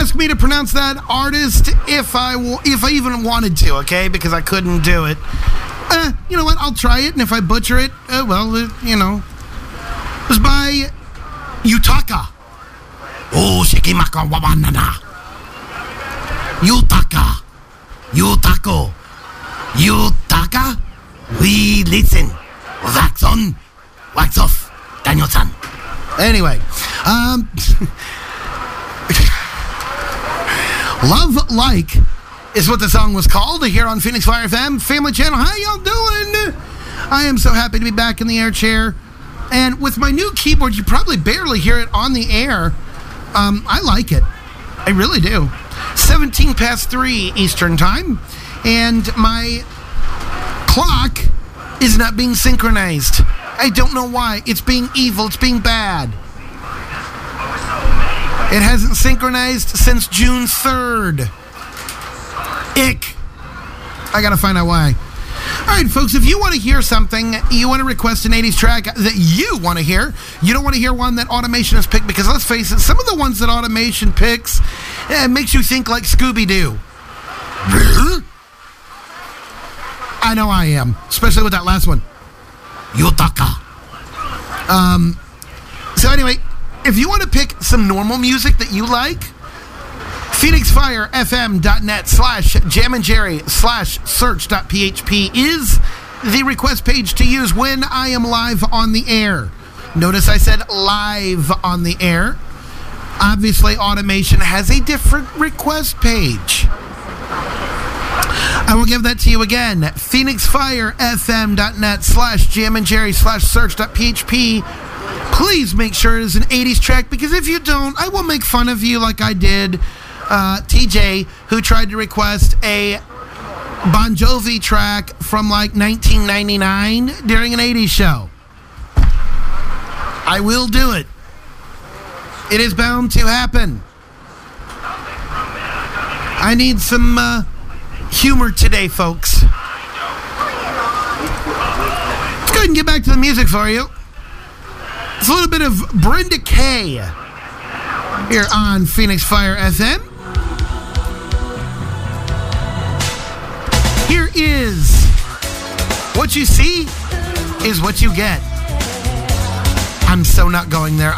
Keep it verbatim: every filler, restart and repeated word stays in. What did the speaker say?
ask me to pronounce that artist if I w- if I even wanted to, okay? Because I couldn't do it. Uh, you know what? I'll try it, and if I butcher it, uh, well, uh, you know. It was by Yutaka. Oh, Shikimaka Wabanana. Yutaka. Yutako. Yutaka. We listen. Wax on. Wax off. Daniel-san. Anyway. Um... Love Like is what the song was called here on Phoenix Fire F M Family Channel. How y'all doing? I am so happy to be back in the air chair. And with my new keyboard, you probably barely hear it on the air. Um, I like it. I really do. seventeen past three Eastern Time. And my clock is not being synchronized. I don't know why. It's being evil. It's being bad. It hasn't synchronized since June third. Ick. I gotta find out why. Alright, folks, if you want to hear something, you want to request an eighties track that you want to hear, you don't want to hear one that Automation has picked, because let's face it, some of the ones that Automation picks, eh, makes you think like Scooby-Doo. Really? I know I am, especially with that last one. Yutaka. Um, so anyway, if you want to pick some normal music that you like, phoenixfirefm.net slash jamandjerry slash search.php is the request page to use when I am live on the air. Notice I said live on the air. Obviously, Automation has a different request page. I will give that to you again. phoenixfirefm.net slash jamandjerry slash search.php. Please make sure it is an eighties track, because if you don't, I will make fun of you like I did uh, T J, who tried to request a Bon Jovi track from like nineteen ninety-nine during an eighties show. I will do it. It is bound to happen. I need some uh, humor today, folks. Let's go ahead and get back to the music for you. It's a little bit of Brenda Kay here on Phoenix Fire F M. Here is What You See Is What You Get. I'm so not going there.